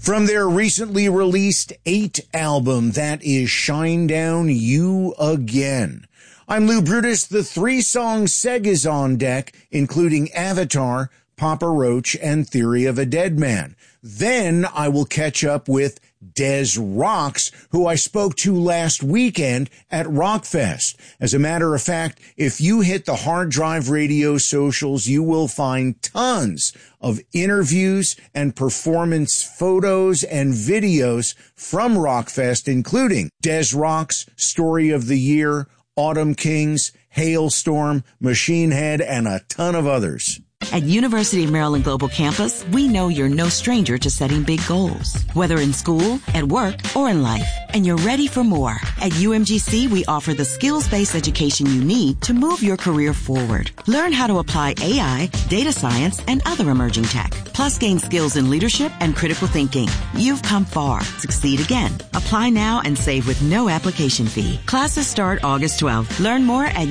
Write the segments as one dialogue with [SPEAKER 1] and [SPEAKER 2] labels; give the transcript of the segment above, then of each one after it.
[SPEAKER 1] From their recently released 8 album, that is Shinedown You Again. I'm Lou Brutus. The 3-song seg is on deck, including Avatar, Papa Roach, and Theory of a Dead Man. Then I will catch up with Des Rocks, who I spoke to last weekend at Rockfest. As a matter of fact, if you hit the Hard Drive Radio socials, you will find tons of interviews and performance photos and videos from Rockfest, including Des Rocks, Story of the Year, Autumn Kings, Hailstorm, Machine Head, and a ton of others.
[SPEAKER 2] At University of Maryland Global Campus, we know you're no stranger to setting big goals, whether in school, at work, or in life, and you're ready for more. At UMGC, we offer the skills-based education you need to move your career forward. Learn how to apply AI, data science, and other emerging tech, plus gain skills in leadership and critical thinking. You've come far. Succeed again. Apply now and save with no application fee. Classes start August 12th. Learn more at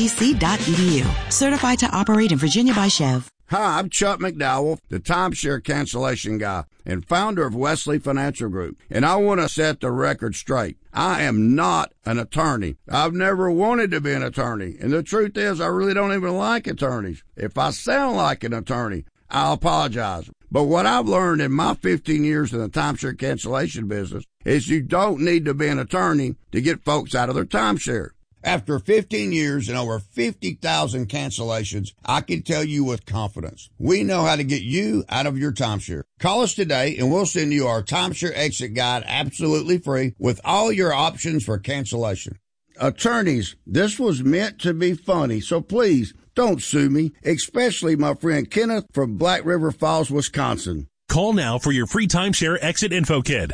[SPEAKER 2] umgc.edu. Certified to operate in Virginia by Chev.
[SPEAKER 3] Hi, I'm Chuck McDowell, the timeshare cancellation guy and founder of Wesley Financial Group. And I want to set the record straight. I am not an attorney. I've never wanted to be an attorney. And the truth is, I really don't even like attorneys. If I sound like an attorney, I'll apologize. But what I've learned in my 15 years in the timeshare cancellation business is you don't need to be an attorney to get folks out of their timeshare. After 15 years and over 50,000 cancellations, I can tell you with confidence, we know how to get you out of your timeshare. Call us today and we'll send you our timeshare exit guide absolutely free with all your options for cancellation. Attorneys, this was meant to be funny, so please don't sue me, especially my friend Kenneth from Black River Falls, Wisconsin.
[SPEAKER 4] Call now for your free timeshare exit info kit.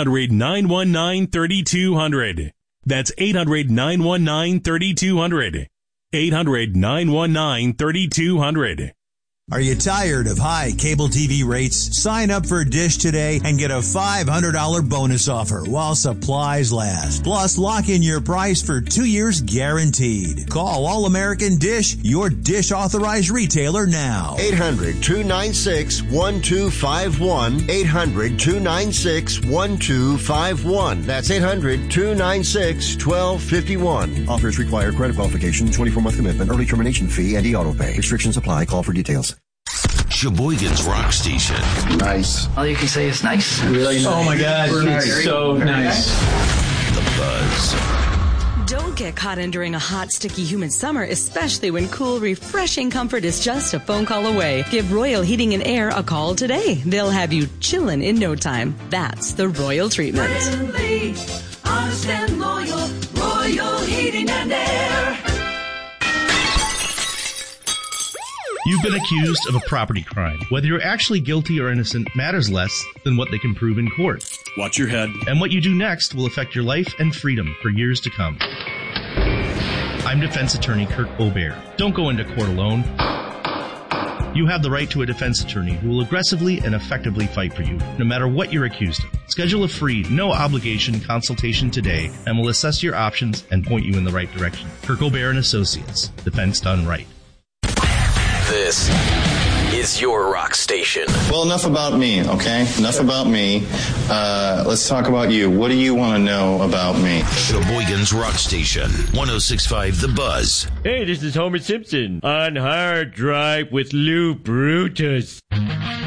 [SPEAKER 4] 800-919-3200. That's 800-919-3200. 800-919-3200.
[SPEAKER 5] Are you tired of high cable TV rates? Sign up for Dish today and get a $500 bonus offer while supplies last. Plus, lock in your price for 2 years guaranteed. Call All American Dish, your Dish authorized retailer now.
[SPEAKER 6] 800-296-1251. 800-296-1251. That's 800-296-1251. Offers require credit qualification, 24-month commitment, early termination fee, and e-auto pay. Restrictions apply. Call for details.
[SPEAKER 7] Sheboygan's Rock Station.
[SPEAKER 8] Nice. All you can say is nice. Really nice.
[SPEAKER 9] Oh my God, it's so nice.
[SPEAKER 7] The Buzz.
[SPEAKER 10] Don't get caught enduring a hot, sticky, humid summer, especially when cool, refreshing comfort is just a phone call away. Give Royal Heating and Air a call today. They'll have you chillin' in no time. That's the Royal treatment.
[SPEAKER 11] Friendly, honest and loyal, Royal Heating and Air.
[SPEAKER 12] You've been accused of a property crime. Whether you're actually guilty or innocent matters less than what they can prove in court.
[SPEAKER 4] Watch your head.
[SPEAKER 12] And what you do next will affect your life and freedom for years to come. I'm defense attorney Kirk Aubert. Don't go into court alone. You have the right to a defense attorney who will aggressively and effectively fight for you, no matter what you're accused of. Schedule a free, no-obligation consultation today, and we'll assess your options and point you in the right direction. Kirk Aubert & Associates. Defense done right.
[SPEAKER 7] This is your rock station.
[SPEAKER 13] Well, enough about me, okay? Enough about me. Let's talk about you. What do you want to know about me?
[SPEAKER 7] Sheboygan's Rock Station, 106.5 The Buzz.
[SPEAKER 14] Hey, this is Homer Simpson on Hard Drive with Lou Brutus.